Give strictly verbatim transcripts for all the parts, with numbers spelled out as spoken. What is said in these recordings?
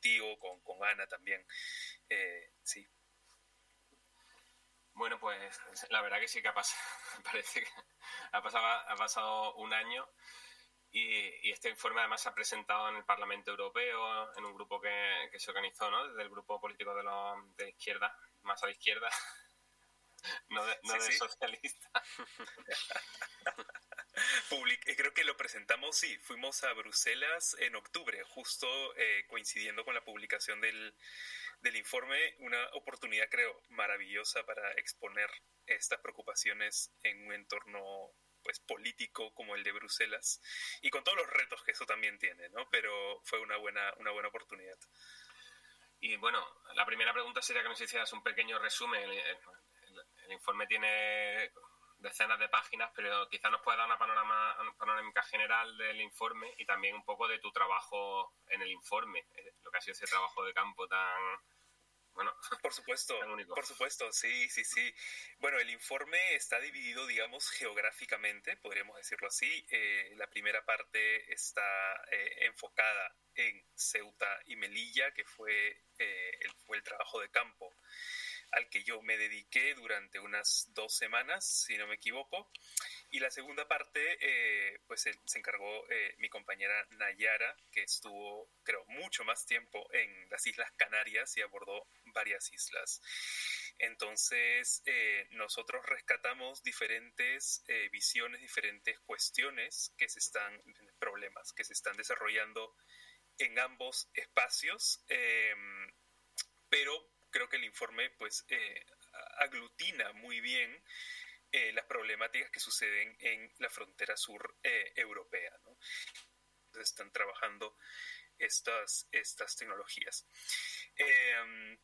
contigo, con, con Ana también. Eh, sí. Bueno, pues la verdad que sí que ha pasado, parece que ha pasado, ha pasado un año y, y este informe además se ha presentado en el Parlamento Europeo, en un grupo que, que se organizó, ¿no? Desde el grupo político de, los, de izquierda, más a la izquierda, no de, no sí, de sí. socialista. Public- creo que lo presentamos, sí, fuimos a Bruselas en octubre, justo eh, coincidiendo con la publicación del, del informe, una oportunidad creo maravillosa para exponer estas preocupaciones en un entorno pues político como el de Bruselas y con todos los retos que eso también tiene, ¿no? Pero fue una buena, una buena oportunidad. Y bueno, la primera pregunta sería que nos hicieras un pequeño resumen. El, el, el informe tiene decenas de páginas, pero quizás nos pueda dar una panorama, una panorámica general del informe y también un poco de tu trabajo en el informe, lo que ha sido ese trabajo de campo tan... Bueno, por supuesto, por supuesto, sí, sí, sí. Bueno, el informe está dividido, digamos, geográficamente, podríamos decirlo así. Eh, la primera parte está eh, enfocada en Ceuta y Melilla, que fue, eh, el, fue el trabajo de campo al que yo me dediqué durante unas dos semanas, si no me equivoco. Y la segunda parte, eh, pues se, se encargó eh, mi compañera Nayara, que estuvo, creo, mucho más tiempo en las Islas Canarias y abordó varias islas. Entonces, eh, nosotros rescatamos diferentes eh, visiones, diferentes cuestiones que se están, problemas que se están desarrollando en ambos espacios, eh, pero creo que el informe, pues, eh, aglutina muy bien Eh, las problemáticas que suceden en la frontera sur eh, europea, ¿no? Están trabajando estas, estas tecnologías. Eh,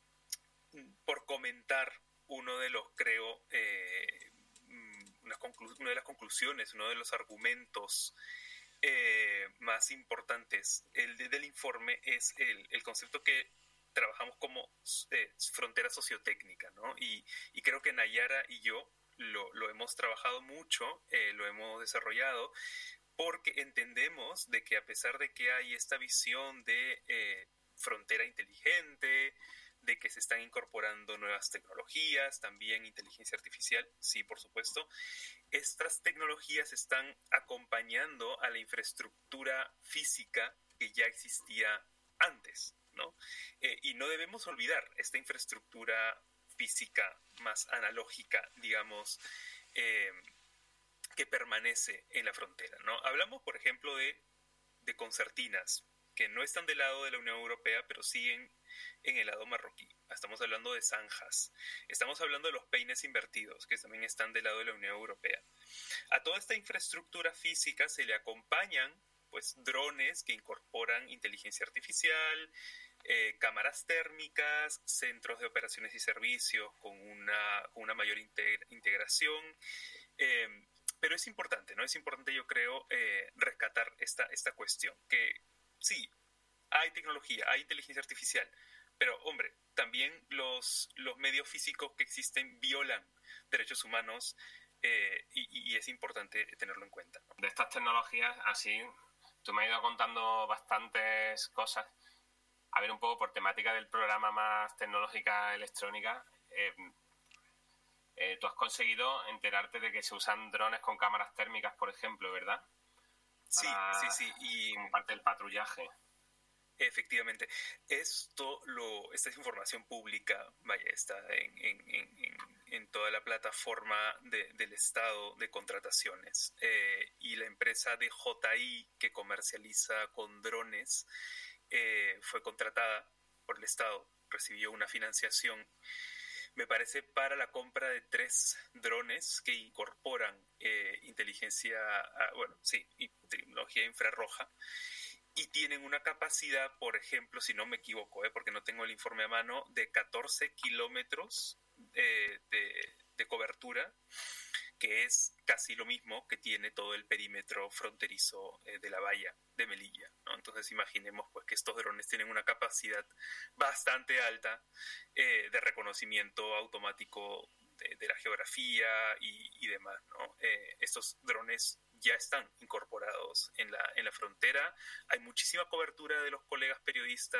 por comentar uno de los, creo, eh, una, conclu- una de las conclusiones, uno de los argumentos eh, más importantes el de, del informe es el, el concepto que trabajamos como eh, frontera sociotécnica, ¿no? Y, y creo que Nayara y yo Lo, lo hemos trabajado mucho, eh, lo hemos desarrollado, porque entendemos de que a pesar de que hay esta visión de eh, frontera inteligente, de que se están incorporando nuevas tecnologías, también inteligencia artificial, sí, por supuesto, estas tecnologías están acompañando a la infraestructura física que ya existía antes, ¿no? Eh, y no debemos olvidar esta infraestructura física más analógica, digamos, eh, que permanece en la frontera, ¿no? Hablamos, por ejemplo, de, de concertinas, que no están del lado de la Unión Europea, pero siguen en el lado marroquí. Estamos hablando de zanjas. Estamos hablando de los peines invertidos, que también están del lado de la Unión Europea. A toda esta infraestructura física se le acompañan, pues, drones que incorporan inteligencia artificial, Eh, cámaras térmicas, centros de operaciones y servicios con una, con una mayor integ- integración. Eh, pero es importante, ¿no? Es importante, yo creo, eh, rescatar esta, esta cuestión, que sí, hay tecnología, hay inteligencia artificial, pero, hombre, también los, los medios físicos que existen violan derechos humanos eh, y, y es importante tenerlo en cuenta, ¿no? De estas tecnologías, así, tú me has ido contando bastantes cosas. A ver, un poco por temática del programa más tecnológica electrónica, eh, eh, tú has conseguido enterarte de que se usan drones con cámaras térmicas, por ejemplo, ¿verdad? Para, sí, sí, sí. Y como parte del patrullaje. Efectivamente. Esto lo, esta es información pública, vaya, está en, en, en, en toda la plataforma de, del Estado de contrataciones. Eh, y la empresa de J I que comercializa con drones eh, fue contratada por el Estado, recibió una financiación, me parece, para la compra de tres drones que incorporan eh, inteligencia, ah, bueno, sí, tecnología infrarroja, y tienen una capacidad, por ejemplo, si no me equivoco, eh, porque no tengo el informe a mano, de catorce kilómetros eh, de, de cobertura, que es casi lo mismo que tiene todo el perímetro fronterizo eh, de la valla de Melilla, ¿no? Entonces imaginemos pues que estos drones tienen una capacidad bastante alta eh, de reconocimiento automático de, de la geografía y, y demás, ¿no? Eh, estos drones ya están incorporados en la, en la frontera. Hay muchísima cobertura de los colegas periodistas